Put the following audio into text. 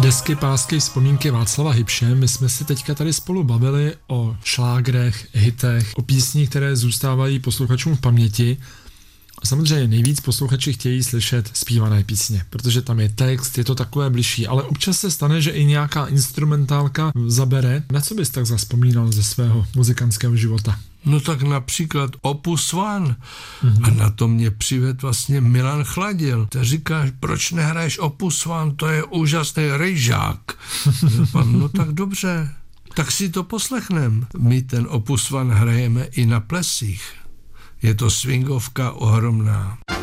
Desky, pásky, vzpomínky Václava Hybše. My jsme si teďka tady spolu bavili o šlágrech, hitech, o písních, které zůstávají posluchačům v paměti. Samozřejmě nejvíc posluchači chtějí slyšet zpívané písně, protože tam je text, je to takové bližší, ale občas se stane, že i nějaká instrumentálka zabere. Na co bys tak zavzpomínal ze svého muzikantského života? No tak například Opus One. A na to mě přived vlastně Milan Chladil. Ty říkáš, proč nehraješ Opus One, to je úžasný rejžák. No tak dobře, tak si to poslechnem. My ten Opus One hrajeme i na plesích. Je to swingovka ohromná.